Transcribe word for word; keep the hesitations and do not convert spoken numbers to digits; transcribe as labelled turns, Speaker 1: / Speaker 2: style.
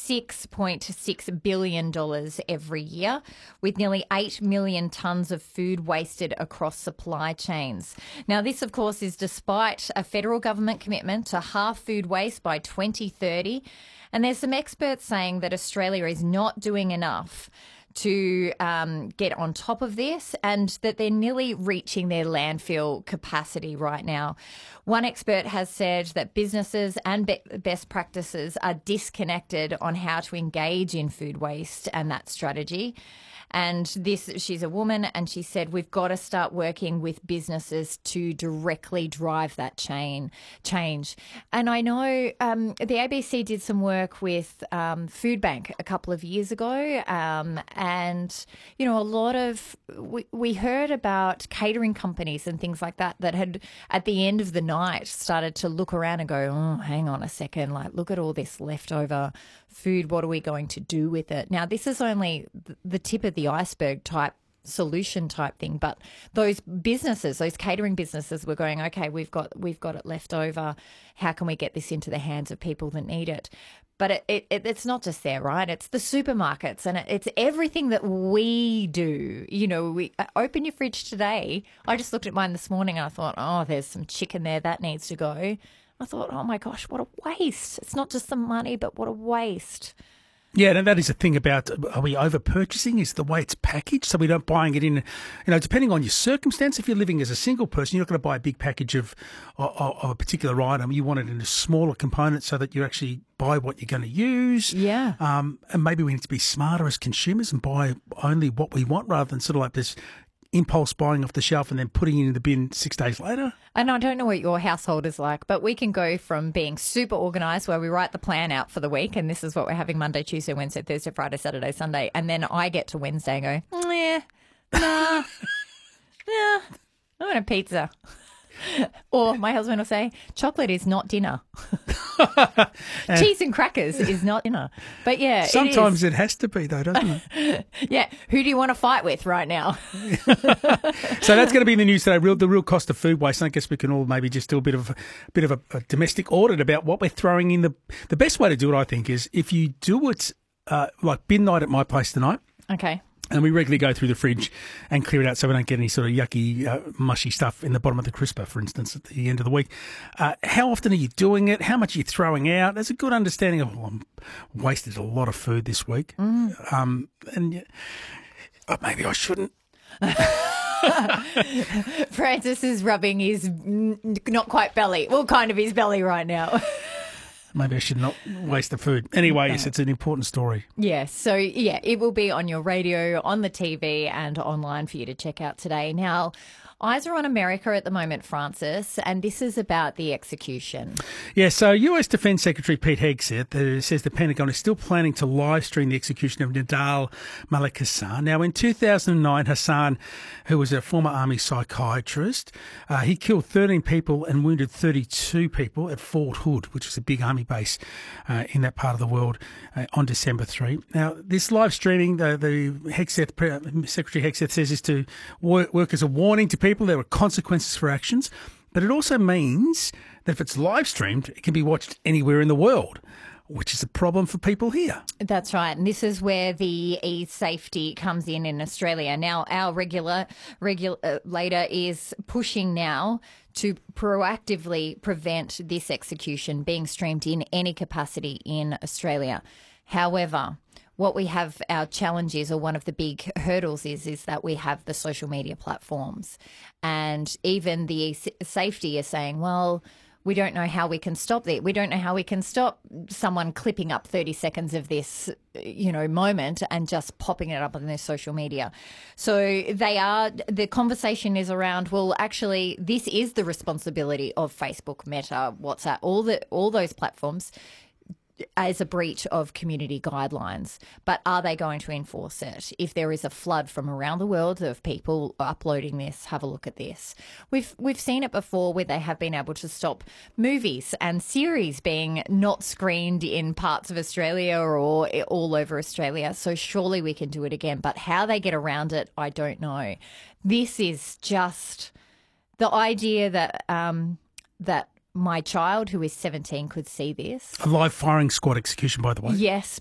Speaker 1: six point six billion dollars every year, with nearly eight million tonnes of food wasted across supply chains. Now, this, of course, is despite a federal government commitment to halve food waste by twenty thirty. And there's some experts saying that Australia is not doing enough to um, get on top of this, and that they're nearly reaching their landfill capacity right now. One expert has said that businesses and be- best practices are disconnected on how to engage in food waste and that strategy. And this, she's a woman, and she said we've got to start working with businesses to directly drive that chain change. And I know um, the A B C did some work with um, Food Bank a couple of years ago, um, and you know a lot of we, we heard about catering companies and things like that that had at the end of the night started to look around and go, oh, hang on a second, like look at all this leftover food. What are we going to do with it? Now, this is only the tip of the iceberg type solution type thing, but those businesses, those catering businesses were going, okay, we've got we've got it left over. How can we get this into the hands of people that need it? But it, it, it it's not just there, right? It's the supermarkets, and it, it's everything that we do. You know, we open your fridge today. I just looked at mine this morning and I thought, oh, there's some chicken there that needs to go. I thought, oh my gosh, what a waste. It's not just the money, but what a waste.
Speaker 2: Yeah, and that is the thing about, are we over purchasing? Is the way it's packaged, so we don't buying it in, you know, depending on your circumstance. If you're living as a single person, you're not going to buy a big package of, of, of a particular item. You want it in a smaller component so that you actually buy what you're going to use.
Speaker 1: Yeah.
Speaker 2: Um, and maybe we need to be smarter as consumers and buy only what we want rather than sort of like this impulse buying off the shelf and then putting it in the bin six days later.
Speaker 1: And I don't know what your household is like, but we can go from being super organised where we write the plan out for the week, and this is what we're having Monday, Tuesday, Wednesday, Thursday, Friday, Saturday, Sunday, and then I get to Wednesday and go, yeah, nah, yeah, I want a pizza. Or my husband will say, chocolate is not dinner.
Speaker 2: And
Speaker 1: cheese and crackers is not dinner. But yeah,
Speaker 2: sometimes
Speaker 1: it,
Speaker 2: it has to be though, doesn't it?
Speaker 1: Yeah. Who do you want to fight with right now?
Speaker 2: So that's going to be in the news today, real, the real cost of food waste. And I guess we can all maybe just do a bit of a bit of a, a domestic audit about what we're throwing in. The the best way to do it, I think, is if you do it uh, like bin night at my place tonight.
Speaker 1: Okay.
Speaker 2: And we regularly go through the fridge and clear it out so we don't get any sort of yucky, uh, mushy stuff in the bottom of the crisper, for instance, at the end of the week. Uh, how often are you doing it? How much are you throwing out? There's a good understanding of, well, I wasted a lot of food this week. Mm. Um, and oh, maybe I shouldn't.
Speaker 1: Francis is rubbing his n- not quite belly, well, kind of his belly right now.
Speaker 2: Maybe I should not waste the food. Anyway, yes, it's an important story.
Speaker 1: Yes. So, yeah, it will be on your radio, on the T V and online for you to check out today. Now, eyes are on America at the moment, Francis, and this is about the execution.
Speaker 2: Yeah, so U S Defence Secretary Pete Hegseth uh, says the Pentagon is still planning to live stream the execution of Nidal Malik Hassan. Now, in two thousand nine, Hassan, who was a former army psychiatrist, uh, he killed thirteen people and wounded thirty-two people at Fort Hood, which is a big army base uh, in that part of the world, uh, on December third. Now, this live streaming, the, the Hegseth, Secretary Hegseth says, is to work, work as a warning to people. There are consequences for actions, but it also means that if it's live streamed, it can be watched anywhere in the world, which is a problem for people here.
Speaker 1: That's right. And this is where the e-safety comes in in Australia. Now, our regular regulator is pushing now to proactively prevent this execution being streamed in any capacity in Australia. However, what we have, our challenge is, or one of the big hurdles is, is that we have the social media platforms. And even the safety is saying, well, we don't know how we can stop that. We don't know how we can stop someone clipping up thirty seconds of this, you know, moment and just popping it up on their social media. So they are, the conversation is around, well, actually, this is the responsibility of Facebook, Meta, WhatsApp, all the all those platforms, as a breach of community guidelines. But are they going to enforce it? If there is a flood from around the world of people uploading this, have a look at this. We've we've seen it before where they have been able to stop movies and series being not screened in parts of Australia or all over Australia. So surely we can do it again. But how they get around it, I don't know. This is just the idea that um, that my child, who is seventeen, could see this.
Speaker 2: A live firing squad execution, by the way.
Speaker 1: Yes,